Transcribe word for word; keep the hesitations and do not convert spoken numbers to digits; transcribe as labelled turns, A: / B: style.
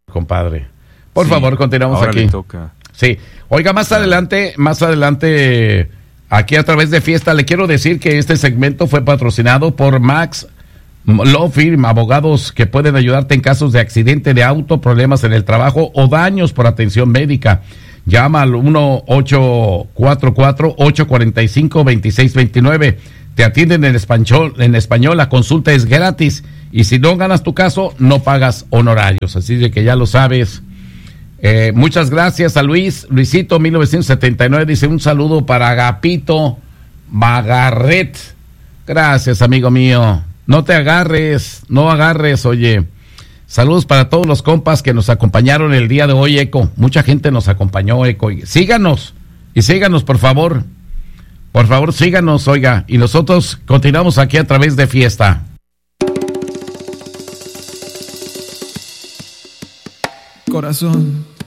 A: compadre. Por
B: Sí,
A: favor, continuamos
B: ahora
A: aquí.
B: le toca.
A: Sí. Oiga, más adelante, más adelante, aquí a través de Fiesta, le quiero decir que este segmento fue patrocinado por Max Law Firm, abogados que pueden ayudarte en casos de accidente de auto, problemas en el trabajo o daños por atención médica. Llama al uno ocho cuatro cuatro, ocho cuatro cinco, dos seis dos nueve. Te atienden en español, en español, la consulta es gratis y si no ganas tu caso, no pagas honorarios. Así de que ya lo sabes. Eh, muchas gracias a Luis, Luisito mil novecientos setenta y nueve, dice un saludo para Agapito Magarret. Gracias, amigo mío. No te agarres, no agarres, oye. Saludos para todos los compas que nos acompañaron el día de hoy, Eco. Mucha gente nos acompañó, Eco. Síganos, y síganos, por favor. Por favor, síganos, oiga. Y nosotros continuamos aquí a través de Fiesta.
C: Corazón,